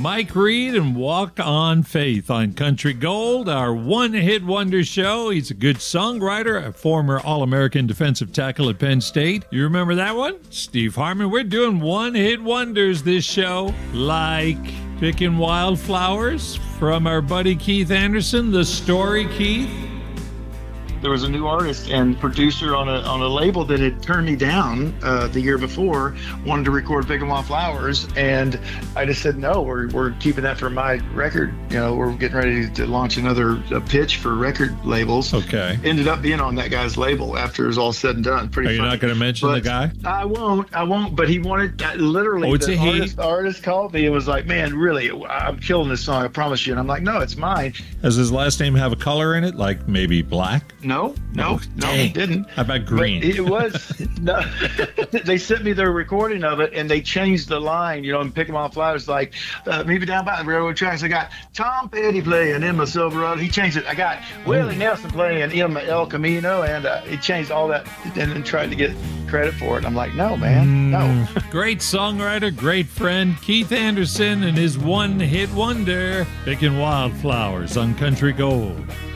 Mike Reed and Walk on Faith on Country Gold, our one-hit wonder show. He's a good songwriter, a former All-American defensive tackle at Penn State. You remember that one? Steve Harmon. We're doing one-hit wonders this show, like Picking Wildflowers from our buddy Keith Anderson, The Story, Keith. There was a new artist and producer on a label that had turned me down the year before, wanted to record Pickin' Wildflowers, and I just said no. We're keeping that for my record. You know, we're getting ready to launch another pitch for record labels. Okay. Ended up being on that guy's label after it was all said and done. Pretty. Are you funny. not going to mention the guy? I won't. But he wanted literally. Oh, it's a he. The artist called me and was like, "Man, really, I'm killing this song. I promise you." And I'm like, "No, it's mine." Does his last name have a color in it, like maybe black? No, Dang. he didn't. How about green? But it was. No, they sent me their recording of it, and they changed the line. You know, and Picking Wildflowers, like, meet me down by the railroad tracks. I got Tom Petty playing in my Silverado. He changed it. I got Willie Nelson playing in my El Camino, and he changed all that, and then tried to get credit for it. I'm like, no, man, no. Great songwriter, great friend, Keith Anderson and his one-hit wonder, Picking Wildflowers on Country Gold.